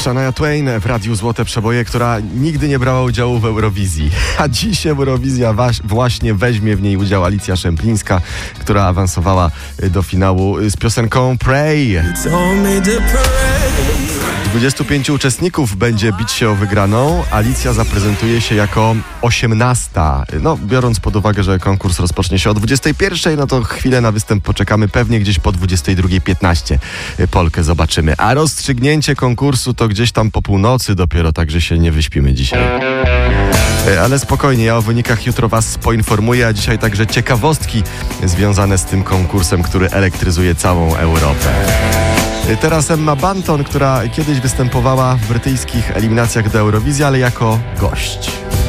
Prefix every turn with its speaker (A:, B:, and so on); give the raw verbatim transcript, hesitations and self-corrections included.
A: Shania Twain w Radiu Złote Przeboje, która nigdy nie brała udziału w Eurowizji. A dziś Eurowizja waś, właśnie weźmie w niej udział Alicja Szemplińska, która awansowała do finału z piosenką Pray. dwudziestu pięciu uczestników będzie bić się o wygraną. Alicja zaprezentuje się jako osiemnasta. No, biorąc pod uwagę, że konkurs rozpocznie się o dwudziestej pierwszej, no to chwilę na występ poczekamy. Pewnie gdzieś po dwudziestej drugiej piętnaście Polkę zobaczymy. A rozstrzygnięcie konkursu to gdzieś tam po północy dopiero, także się nie wyśpimy dzisiaj. Ale spokojnie, ja o wynikach jutro was poinformuję, a dzisiaj także ciekawostki związane z tym konkursem, który elektryzuje całą Europę. Teraz Emma Bunton, która kiedyś występowała w brytyjskich eliminacjach do Eurowizji, ale jako gość.